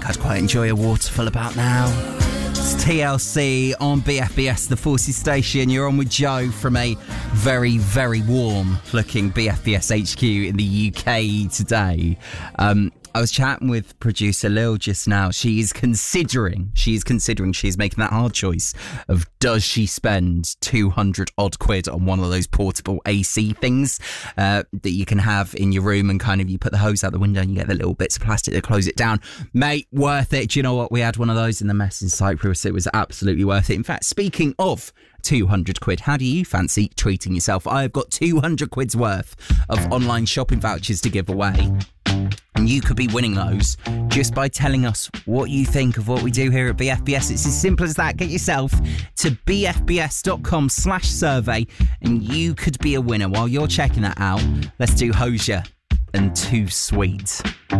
think I'd quite enjoy a waterfall about now. It's TLC on BFBS, the Forces Station. You're on with Joe from a very, very warm-looking BFBS HQ in the UK today. I was chatting with producer Lil just now. She's making that hard choice of does she spend 200 odd quid on one of those portable AC things that you can have in your room, and kind of you put the hose out the window and you get the little bits of plastic that close it down. Mate, worth it. Do you know what? We had one of those in the mess in Cyprus. It was absolutely worth it. In fact, speaking of 200 quid, how do you fancy treating yourself? I've got 200 quid's worth of online shopping vouchers to give away. And you could be winning those just by telling us what you think of what we do here at BFBS. It's as simple as that. Get yourself to bfbs.com/survey and you could be a winner. While you're checking that out, let's do Hosier and Too Sweet.